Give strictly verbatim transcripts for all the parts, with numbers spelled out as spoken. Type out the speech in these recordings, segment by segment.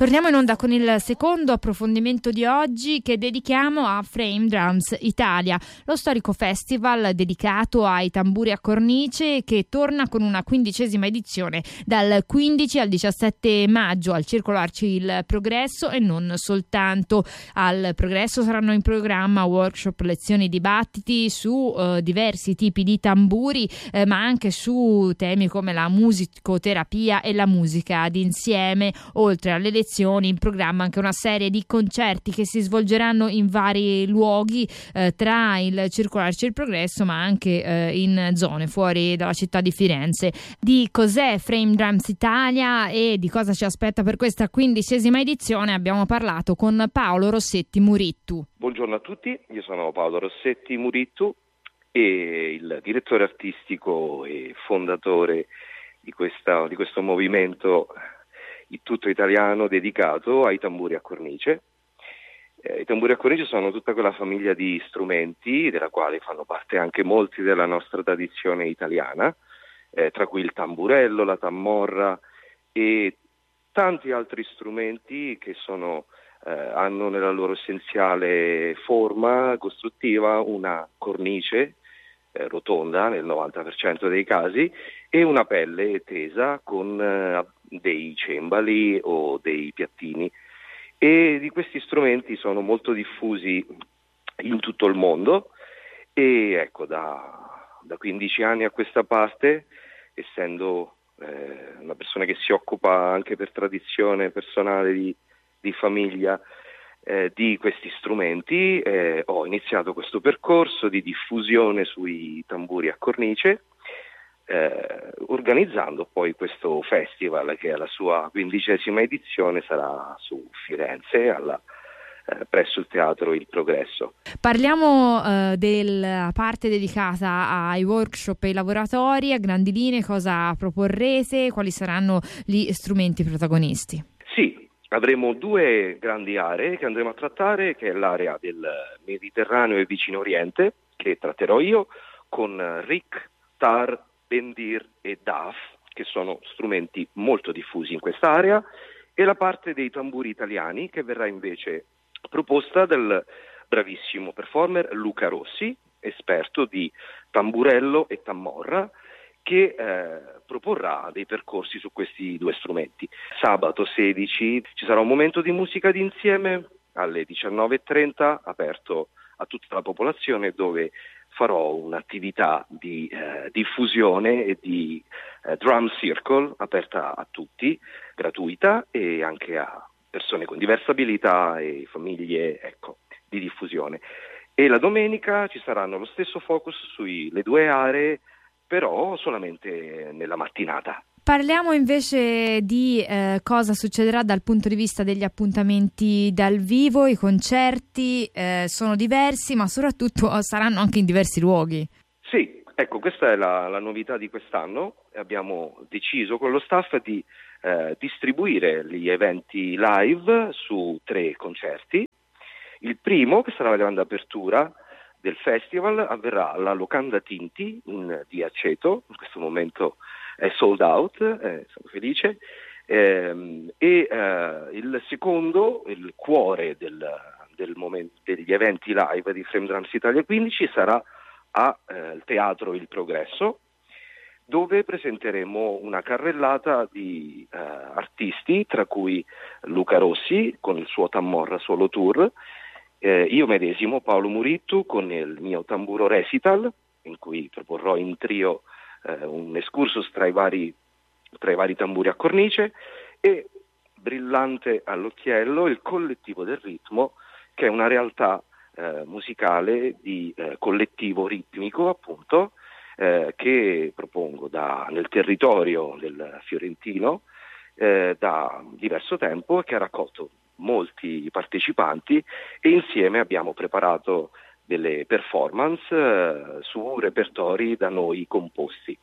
Torniamo in onda con il secondo approfondimento di oggi, che dedichiamo a Frame Drums Italia, lo storico festival dedicato ai tamburi a cornice, che torna con una quindicesima edizione dal quindici al diciassette maggio al Circolo Arci il Progresso, e non soltanto. Al Progresso saranno in programma workshop, lezioni, dibattiti su eh, diversi tipi di tamburi, eh, ma anche su temi come la musicoterapia e la musica d'insieme. Oltre alle lezioni, in programma anche una serie di concerti che si svolgeranno in vari luoghi eh, tra il Circolo Arci il Progresso, ma anche eh, in zone fuori dalla città di Firenze. Di cos'è Frame Drums Italia e di cosa ci aspetta per questa quindicesima edizione abbiamo parlato con Paolo Rossetti Murittu. Buongiorno a tutti, io sono Paolo Rossetti Murittu e il direttore artistico e fondatore di, questa, di questo movimento tutto italiano dedicato ai tamburi a cornice. Eh, I tamburi a cornice sono tutta quella famiglia di strumenti della quale fanno parte anche molti della nostra tradizione italiana, eh, tra cui il tamburello, la tammorra e tanti altri strumenti che sono, eh, hanno nella loro essenziale forma costruttiva una cornice eh, rotonda nel novanta per cento dei casi e una pelle tesa con eh, dei cembali o dei piattini, e di questi strumenti sono molto diffusi in tutto il mondo. E ecco, da, da quindici anni a questa parte, essendo eh, una persona che si occupa anche per tradizione personale di, di famiglia eh, di questi strumenti, eh, ho iniziato questo percorso di diffusione sui tamburi a cornice, Eh, organizzando poi questo festival che alla sua quindicesima edizione sarà su Firenze alla, eh, presso il Teatro Il Progresso. Parliamo eh, della parte dedicata ai workshop e ai laboratori. A grandi linee cosa proporrete? Quali saranno gli strumenti protagonisti? Sì, avremo due grandi aree che andremo a trattare, che è l'area del Mediterraneo e Vicino Oriente, che tratterò io, con Rick, Tar, Bendir e Daf, che sono strumenti molto diffusi in quest'area, e la parte dei tamburi italiani, che verrà invece proposta dal bravissimo performer Luca Rossi, esperto di tamburello e tammorra, che eh, proporrà dei percorsi su questi due strumenti. Sabato sedici ci sarà un momento di musica d'insieme alle diciannove e trenta, aperto a tutta la popolazione, dove farò un'attività di eh, diffusione e di eh, drum circle aperta a tutti, gratuita, e anche a persone con diverse abilità e famiglie, ecco, di diffusione. E la domenica ci saranno lo stesso focus sulle due aree, però solamente nella mattinata. Parliamo invece di eh, cosa succederà dal punto di vista degli appuntamenti dal vivo. I concerti eh, sono diversi, ma soprattutto saranno anche in diversi luoghi. Sì, ecco, questa è la, la novità di quest'anno. Abbiamo deciso con lo staff di eh, distribuire gli eventi live su tre concerti. Il primo, che sarà la grande apertura del festival, avverrà alla Locanda Tinti in via Aceto. In questo momento è sold out, eh, sono felice, eh, e eh, il secondo, il cuore del, del momento, degli eventi live di Frame Drums Italia quindici, sarà al eh, Teatro Il Progresso, dove presenteremo una carrellata di eh, artisti, tra cui Luca Rossi con il suo Tammorra Solo Tour, eh, io medesimo, Paolo Murittu, con il mio tamburo recital, in cui proporrò in trio Uh, un excursus tra i vari tra i vari tamburi a cornice, e brillante all'occhiello il Collettivo del Ritmo, che è una realtà uh, musicale di uh, collettivo ritmico, appunto, uh, che propongo da, nel territorio del Fiorentino uh, da diverso tempo, e che ha raccolto molti partecipanti, e insieme abbiamo preparato delle performance eh, su repertori da noi composti.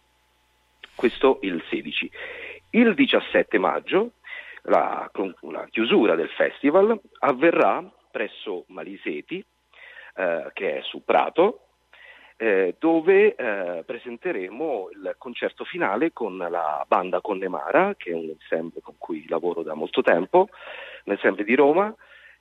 Questo il sedici. Il diciassette maggio la, la chiusura del festival avverrà presso Maliseti, eh, che è su Prato, eh, dove eh, presenteremo il concerto finale con la banda Connemara, che è un ensemble con cui lavoro da molto tempo, un ensemble di Roma,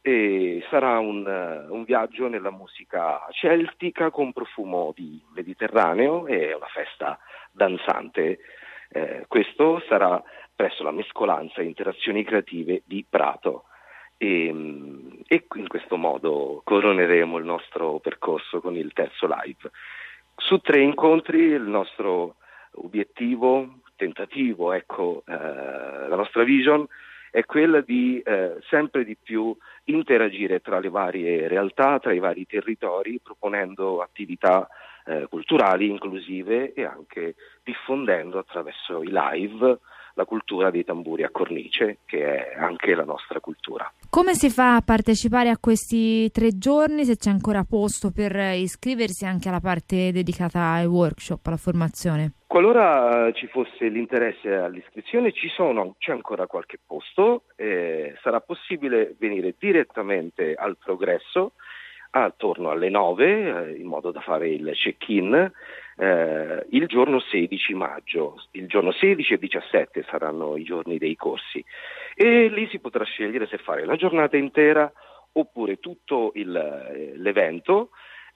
e sarà un, un viaggio nella musica celtica con profumo di Mediterraneo e una festa danzante. Eh, questo sarà presso la Mescolanza Interazioni Creative di Prato. E, e in questo modo coroneremo il nostro percorso con il terzo live. Su tre incontri il nostro obiettivo, tentativo, ecco, eh, la nostra vision è quella di eh, sempre di più interagire tra le varie realtà, tra i vari territori, proponendo attività eh, culturali inclusive e anche diffondendo attraverso i live la cultura dei tamburi a cornice, che è anche la nostra cultura. Come si fa a partecipare a questi tre giorni, se c'è ancora posto per iscriversi anche alla parte dedicata ai workshop, alla formazione? Qualora ci fosse l'interesse all'iscrizione, ci sono, c'è ancora qualche posto, eh, sarà possibile venire direttamente al Progresso attorno alle nove, eh, in modo da fare il check-in, eh, il giorno sedici maggio. Il giorno sedici e diciassette saranno i giorni dei corsi e lì si potrà scegliere se fare la giornata intera oppure tutto il, l'evento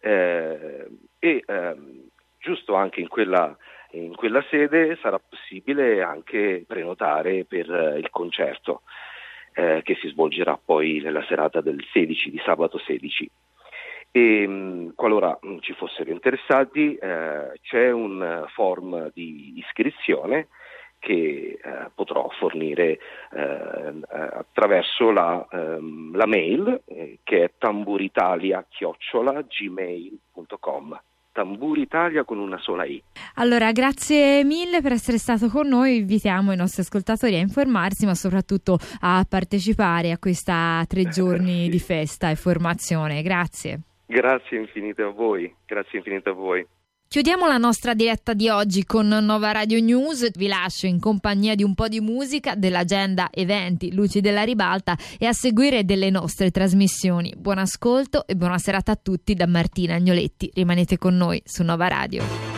eh, e eh, giusto anche in quella, in quella sede sarà possibile anche prenotare per eh, il concerto eh, che si svolgerà poi nella serata del sedici, di sabato sedici. E mh, qualora mh, ci fossero interessati eh, c'è un form di iscrizione che eh, potrò fornire eh, attraverso la, ehm, la mail eh, che è tamburitalia chiocciola gmail punto com. Tamburitalia con una sola i. Allora, grazie mille per essere stato con noi. Invitiamo i nostri ascoltatori a informarsi, ma soprattutto a partecipare a questa tre giorni sì. di festa e formazione. Grazie. Grazie infinite a voi, grazie infinite a voi. Chiudiamo la nostra diretta di oggi con Nova Radio News. Vi lascio in compagnia di un po' di musica, dell'agenda eventi Luci della Ribalta e a seguire delle nostre trasmissioni. Buon ascolto e buona serata a tutti da Martina Agnoletti. Rimanete con noi su Nova Radio.